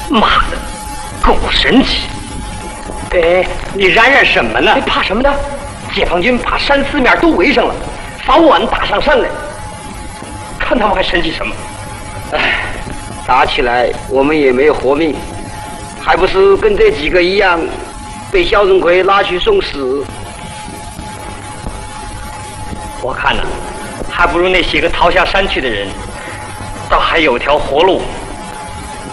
妈的，够神奇！哎，你嚷什么呢？ 你怕什么呢？ 解放军把山四面都围上了，把我们打上山来，看他们还神气什么？ 哎，打起来我们也没有活命，还不是跟这几个一样，被肖振奎拉去送死。 我看呢，还不如那些个逃下山去的人，倒还有条活路。